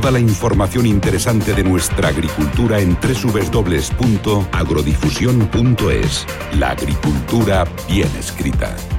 toda la información interesante de nuestra agricultura en www.agrodifusión.es. La agricultura bien escrita.